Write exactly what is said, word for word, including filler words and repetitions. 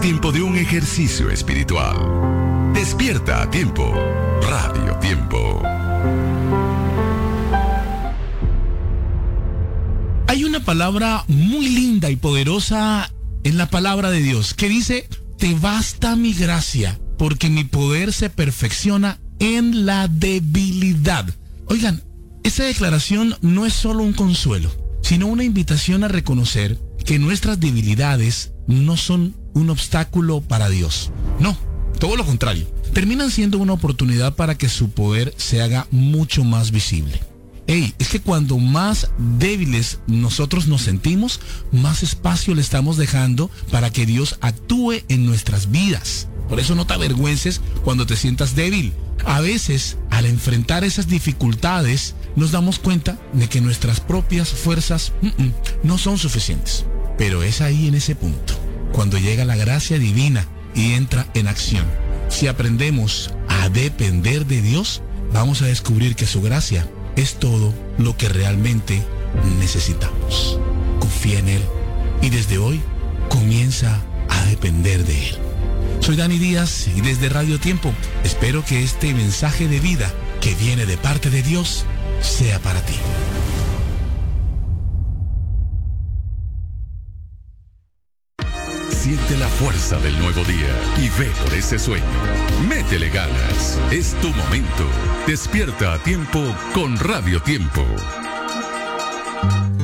tiempo de un ejercicio espiritual. Despierta a tiempo. Radio Tiempo. Hay una palabra muy linda y poderosa en la palabra de Dios que dice: te basta mi gracia, porque mi poder se perfecciona en la debilidad. Oigan, esta declaración no es solo un consuelo, sino una invitación a reconocer que nuestras debilidades no son un obstáculo para Dios. No, todo lo contrario. Terminan siendo una oportunidad para que su poder se haga mucho más visible. Ey, es que cuando más débiles nosotros nos sentimos, más espacio le estamos dejando para que Dios actúe en nuestras vidas. Por eso no te avergüences cuando te sientas débil. A veces, al enfrentar esas dificultades, nos damos cuenta de que nuestras propias fuerzas mm, mm, no son suficientes. Pero es ahí en ese punto, cuando llega la gracia divina y entra en acción. Si aprendemos a depender de Dios, vamos a descubrir que su gracia es todo lo que realmente necesitamos. Confía en Él y desde hoy comienza a depender de Él. Soy Dani Díaz y desde Radio Tiempo espero que este mensaje de vida que viene de parte de Dios sea para ti. Siente la fuerza del nuevo día y ve por ese sueño. Métele ganas. Es tu momento. Despierta a tiempo con Radio Tiempo.